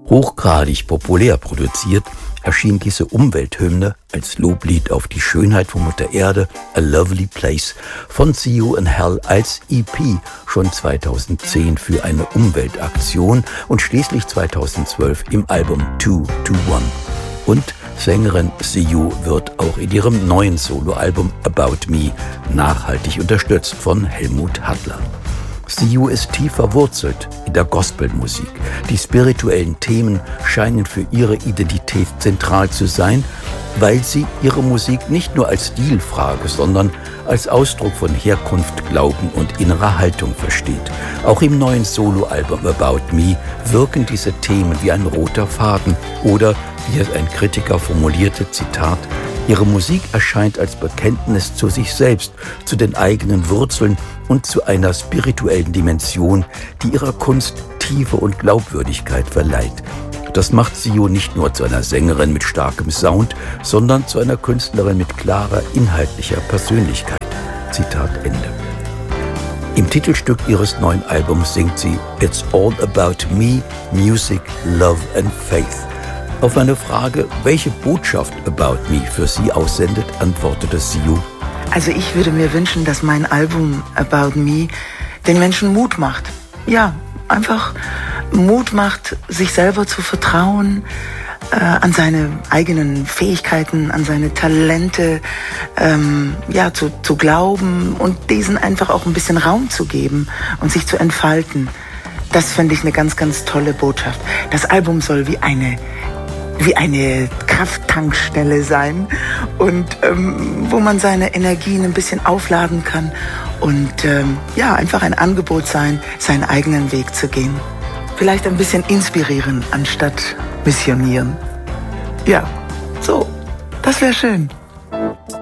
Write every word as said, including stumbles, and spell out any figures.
Hochgradig populär produziert, erschien diese Umwelthymne als Loblied auf die Schönheit von Mutter Erde, A Lovely Place, von See You in Hell als E P schon zweitausendzehn für eine Umweltaktion und schließlich zweitausendzwölf im Album two to one. Und Sängerin See You wird auch in ihrem neuen Soloalbum About Me nachhaltig unterstützt von Helmut Hattler. See You ist tief verwurzelt in der Gospelmusik. Die spirituellen Themen scheinen für ihre Identität zentral zu sein, weil sie ihre Musik nicht nur als Stilfrage, sondern als Ausdruck von Herkunft, Glauben und innerer Haltung versteht. Auch im neuen Soloalbum About Me wirken diese Themen wie ein roter Faden oder, wie es ein Kritiker formulierte, Zitat, ihre Musik erscheint als Bekenntnis zu sich selbst, zu den eigenen Wurzeln und zu einer spirituellen Dimension, die ihrer Kunst Tiefe und Glaubwürdigkeit verleiht. Das macht See You nicht nur zu einer Sängerin mit starkem Sound, sondern zu einer Künstlerin mit klarer inhaltlicher Persönlichkeit. Zitat Ende. Im Titelstück ihres neuen Albums singt sie It's all about me, music, love and faith. Auf eine Frage, welche Botschaft About Me für sie aussendet, antwortete See You: Also ich würde mir wünschen, dass mein Album About Me den Menschen Mut macht. Ja, einfach Mut macht, sich selber zu vertrauen, äh, an seine eigenen Fähigkeiten, an seine Talente, ähm, ja, zu, zu glauben und diesen einfach auch ein bisschen Raum zu geben und sich zu entfalten. Das finde ich eine ganz, ganz tolle Botschaft. Das Album soll wie eine wie eine Krafttankstelle sein und ähm, wo man seine Energien ein bisschen aufladen kann und ähm, ja, einfach ein Angebot sein, seinen eigenen Weg zu gehen. Vielleicht ein bisschen inspirieren, anstatt missionieren. Ja, so, das wäre schön.